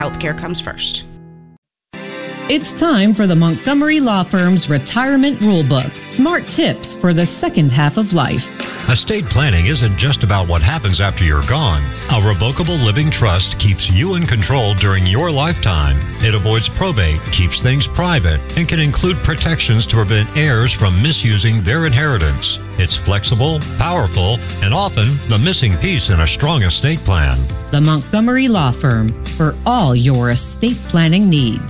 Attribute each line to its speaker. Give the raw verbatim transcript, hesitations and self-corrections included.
Speaker 1: Healthcare comes first.
Speaker 2: It's time for the Montgomery Law Firm's Retirement Rulebook. Smart tips for the second half of life.
Speaker 3: Estate planning isn't just about what happens after you're gone. A revocable living trust keeps you in control during your lifetime. It avoids probate, keeps things private, and can include protections to prevent heirs from misusing their inheritance. It's flexible, powerful, and often the missing piece in a strong estate plan.
Speaker 2: The Montgomery Law Firm, for all your estate planning needs.